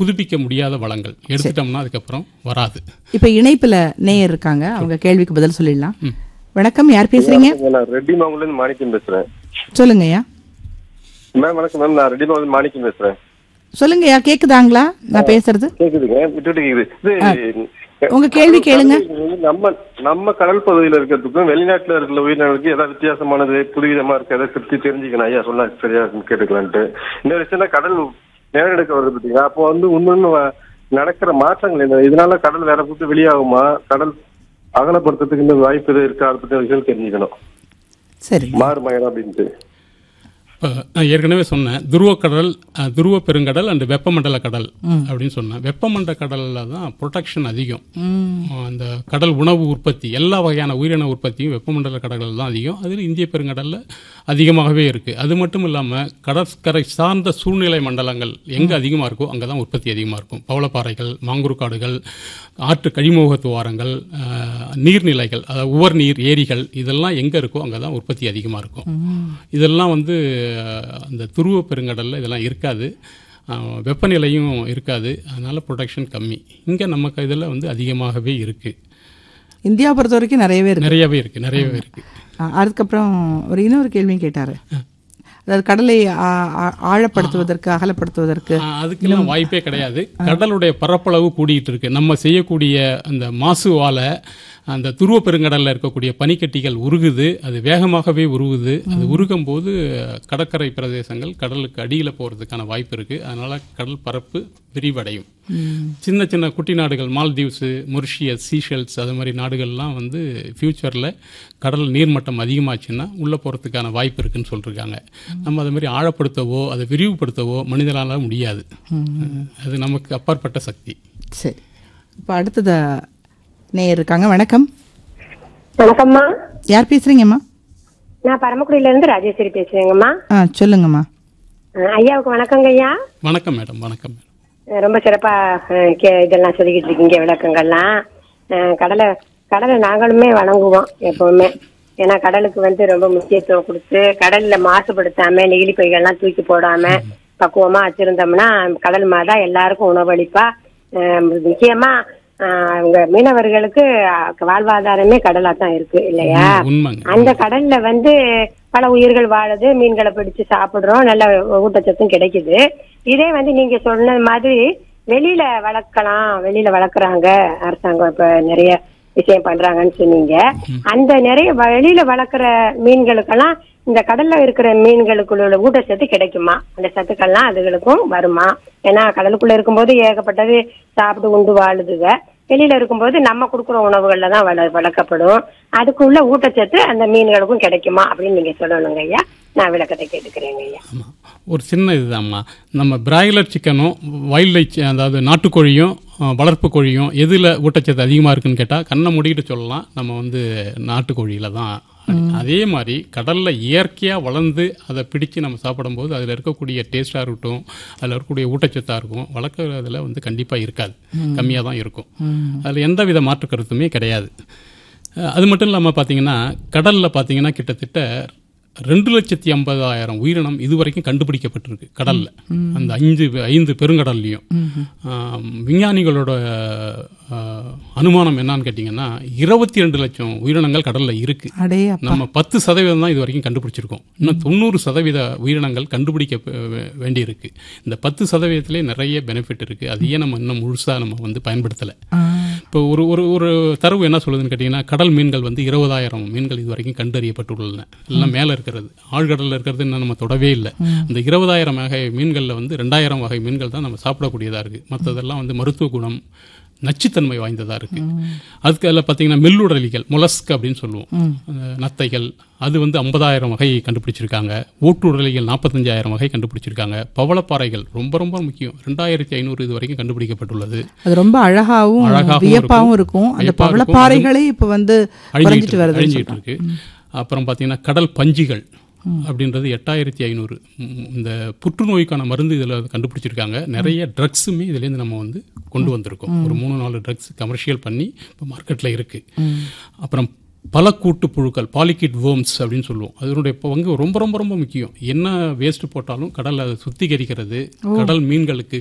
புதுப்பிக்க முடியாத வளங்கள். எடுத்துட்டோம்னா அதுக்கப்புறம் வராது. இப்ப இணைப்புல நேயர் இருக்காங்க, அவங்க கேள்விக்கு பதில் சொல்லிடலாம். வணக்கம், யார் பேசுறீங்க? நான் ரெட்டி மாவுல இருந்து மாணிக்கம் பேசுறேன். சொல்லுங்கய்யா. மேம் வணக்கம் மேம், நான் ரெட்டி மாவுல இருந்து மாணிக்கம் பேசுறேன். சொல்லுங்கய்யா, கேக்குதாங்களா நான் பேசுறது? கேக்குதுங்க, விட்டு கேக்குது. உங்க கேள்வி கேளுங்க. நம்ம கடல் பகுதியில இருக்கிறதுக்கும் வெளிநாட்டுல இருக்கிற உயிரினங்களுக்கு ஏதாவது வித்தியாசமானது புதுவிதமா இருக்கு, அதை பத்தி தெரிஞ்சுக்கணும் ஐயா, சொன்னா சரியா இருக்குன்னு கேட்டுக்கலான்ட்டு. இன்னொரு விஷயம், கடல் நிலநடுக்கம் வருது பார்த்தீங்களா, அப்போ இன்னொன்னு நடக்கிற மாற்றங்கள் என்ன, இதனால கடல் வேற புத்து வெளியாகுமா, கடல் அகலப்படுத்துறதுக்கு இந்த வாய்ப்பு எது இருக்கா, அதை பத்தி விஷயம் தெரிஞ்சுக்கணும். சரி, மாறுமாயிரம் அப்படின்ட்டு. நான் ஏற்கனவே சொன்னேன், துருவக்கடல், துருவ பெருங்கடல் அண்ட் வெப்பமண்டல கடல் அப்படின்னு சொன்னேன். வெப்பமண்டல கடலில் தான் ப்ரொடெக்ஷன் அதிகம். அந்த கடல் உணவு உற்பத்தி, எல்லா வகையான உயிரின உற்பத்தியும் வெப்பமண்டல கடல்கள் தான் அதிகம். அதில் இந்திய பெருங்கடலில் அதிகமாகவே இருக்குது. அது மட்டும் இல்லாமல் கடற்கரை சார்ந்த சூழ்நிலை மண்டலங்கள் எங்கே அதிகமாக இருக்கோ அங்கே தான் உற்பத்தி அதிகமாக இருக்கும். பவளப்பாறைகள், மாங்குரு காடுகள், ஆற்று கழிமுக துவாரங்கள், நீர்நிலைகள், அதாவது உவர் நீர் ஏரிகள், இதெல்லாம் எங்கே இருக்கோ அங்கே தான் உற்பத்தி அதிகமாக இருக்கும். இதெல்லாம் அந்த துருவ பெருங்கடலில் இதெல்லாம் இருக்காது, வெப்பநிலையும் இருக்காது, அதனால ப்ரொடெக்ஷன் கம்மி. இங்கே நமக்கு இதில் அதிகமாகவே இருக்குது. இந்தியா பொறுத்த வரைக்கும் நிறையவே இருக்கு. அதுக்கப்புறம் இன்னொரு கேள்வியும் கேட்டாரு, அதாவது கடலை ஆழப்படுத்துவதற்கு, அகலப்படுத்துவதற்கு அதுக்கெல்லாம் வாய்ப்பே கிடையாது. கடலுடைய பரப்பளவு கூடிட்டு இருக்கு. நம்ம செய்யக்கூடிய அந்த மாசுவால அந்த துருவ பெருங்கடலில் இருக்கக்கூடிய பனிக்கட்டிகள் உருகுது, அது வேகமாகவே உருகுது. அது உருகும் போது கடற்கரை பிரதேசங்கள் கடலுக்கு அடியில் போகிறதுக்கான வாய்ப்பு இருக்குது. அதனால கடல் பரப்பு விரிவடையும். சின்ன சின்ன குட்டி நாடுகள், மால்தீவ்ஸு, மொரிஷியஸ், சீஷெல்ஸ், அது மாதிரி நாடுகள்லாம் ஃபியூச்சரில் கடல் நீர்மட்டம் அதிகமாச்சுன்னா உள்ளே போகிறதுக்கான வாய்ப்பு இருக்குன்னு சொல்லியிருக்காங்க. நம்ம அதை மாதிரி ஆழப்படுத்தவோ அதை விரிவுபடுத்தவோ மனிதனால முடியாது. அது நமக்கு அப்பாற்பட்ட சக்தி. சரி, இப்போ அடுத்தது நேயர் இருக்காங்க. வணக்கம். வணக்கம்மா, யார் பேசுறீங்கம்மா? நான் பரமக்குடியில இருந்து ராஜேஸ்வரி பேசுறேங்கம்மா. சொல்லுங்கம்மா. ஐயாவுக்கு வணக்கங்க ஐயா. வணக்கம் மேடம். வணக்கம். ரொம்ப சிறப்பா இதெல்லாம் சொல்லிக்கிட்டு இருக்கீங்க, விளக்கங்கள்லாம். கடலை நாங்களுமே வணங்குவோம் எப்பவுமே. ஏன்னா கடலுக்கு ரொம்ப முக்கியத்துவம் கொடுத்து கடல்ல மாசுபடுத்தாம நெகிழி பைகள்லாம் தூக்கி போடாம பக்குவமா வச்சிருந்தோம்னா கடல் மாதா எல்லாருக்கும் உணவளிப்பா. முக்கியமா அவங்க மீனவர்களுக்கு வாழ்வாதாரமே கடலா தான் இருக்கு இல்லையா? அந்த கடல்ல பல உயிர்கள் வாழுது, மீன்களை பிடிச்சு சாப்பிடுறோம், நல்ல ஊட்டச்சத்தும் கிடைக்குது. இதே நீங்க சொன்ன மாதிரி வெளியில வளர்க்குறாங்க அரசாங்கம், இப்ப நிறைய விஷயம் பண்றாங்கன்னு சொன்னீங்க. அந்த நிறைய வெளியில வளர்க்குற மீன்களுக்கெல்லாம் இந்த கடல்ல இருக்கிற மீன்களுக்குள்ள ஊட்டச்சத்து கிடைக்குமா? அந்த சத்துக்கள்லாம் அதுகளுக்கும் வருமா? ஏன்னா கடலுக்குள்ள இருக்கும்போது ஏகப்பட்டது சாப்பிட்டு உண்டு வாழுதுங்க. வெளியில இருக்கும்போது நம்ம கொடுக்குற உணவுகள்ல தான் வளர்க்கப்படும். அதுக்குள்ள ஊட்டச்சத்து அந்த மீன்களுக்கும் கிடைக்குமா அப்படின்னு நீங்க சொல்லணுங்க ஐயா. நான் விளக்கத்தை கேட்டுக்கிறேங்க ஐயா. ஒரு சின்ன இதுதான்மா, நம்ம பிராய்லர் சிக்கனும் வைல்ட் லைஃப், அதாவது நாட்டுக்கோழியும் வளர்ப்பு கோழியும் எதில் ஊட்டச்சத்து அதிகமாக இருக்குன்னு கேட்டால் கண்ணை மூடிக்கிட்டு சொல்லலாம், நம்ம நாட்டுக்கோழியில் தான். அதே மாதிரி கடலில் இயற்கையாக வளர்ந்து அதை பிடிச்சு நம்ம சாப்பிடும்போது அதில் இருக்கக்கூடிய டேஸ்டாக இருக்கட்டும், அதில் இருக்கக்கூடிய ஊட்டச்சத்தாக இருக்கும், வளர்க்குறதுல கண்டிப்பாக இருக்காது, கம்மியாக தான் இருக்கும். அதில் எந்த வித மாற்று கருத்துமே கிடையாது. அது மட்டும் இல்லாமல் பார்த்தீங்கன்னா கடலில் பார்த்தீங்கன்னா கிட்டத்தட்ட 2,50,000 உயிரினம் இதுவரைக்கும் கண்டுபிடிக்கப்பட்டிருக்கு கடல்ல, அந்த 5 பெருங்கடல்லையும். விஞ்ஞானிகளோட அனுமானம் என்னன்னு கேட்டீங்கன்னா 22 லட்சம் உயிரினங்கள் கடல்ல இருக்கு. நம்ம 10% தான் இது வரைக்கும் கண்டுபிடிச்சிருக்கோம். இன்னும் 90% உயிரினங்கள் கண்டுபிடிக்க வேண்டியிருக்கு. இந்த 10%லே நிறைய பெனிஃபிட் இருக்கு. அதையே நம்ம இன்னும் முழுசா நம்ம பயன்படுத்தலை. இப்போ ஒரு தரவு என்ன சொல்லுதுன்னு கேட்டீங்கன்னா, கடல் மீன்கள் 20,000 மீன்கள் இது வரைக்கும் கண்டறியப்பட்டுள்ளன. எல்லாம் மேல இருக்கிறது, ஆழ்கடல்ல இருக்கிறது இன்னும் நம்ம தொடவே இல்லை. அந்த 20,000 வகை மீன்கள்ல 2,000 வகை மீன்கள் தான் நம்ம சாப்பிடக்கூடியதா இருக்கு. மற்றதெல்லாம் மருத்துவ குணம், நச்சுத்தன்மை வாய்ந்ததா இருக்கு. அதுக்கு அதில் பார்த்தீங்கன்னா மெல்லுடலிகள், மொலஸ்க் அப்படின்னு சொல்லுவோம், நத்தைகள், அது 50,000 வகை கண்டுபிடிச்சிருக்காங்க. ஓட்டுடலிகள் 45,000 வகை கண்டுபிடிச்சிருக்காங்க. பவளப்பாறைகள் ரொம்ப ரொம்ப முக்கியம், 2,500 இது வரைக்கும் கண்டுபிடிக்கப்பட்டுள்ளது. அது ரொம்ப அழகாவும் வியப்பாவும் இருக்கும். அந்த பவளப்பாறைகளே இப்போ அழிஞ்சிட்டு இருக்கு. அப்புறம் பார்த்தீங்கன்னா கடல் பஞ்சிகள் அப்படின்றது 8,500. இந்த புற்றுநோய்க்கான மருந்து இதில் கண்டுபிடிச்சிருக்காங்க. நிறைய ட்ரக்ஸுமே இதுலேருந்து நம்ம கொண்டு வந்திருக்கோம். ஒரு 3-4 ட்ரக்ஸ் கமர்ஷியல் பண்ணி இப்போ மார்க்கெட்டில் இருக்குது. அப்புறம் பல கூட்டு புழுக்கள், பாலிகிட் வேர்ம்ஸ் அப்படின்னு சொல்லுவோம், அதனுடைய பங்கு ரொம்ப ரொம்ப ரொம்ப முக்கியம். என்ன வேஸ்ட் போட்டாலும் கடலை அதை சுத்திகரிக்கிறது, கடல் மீன்களுக்கு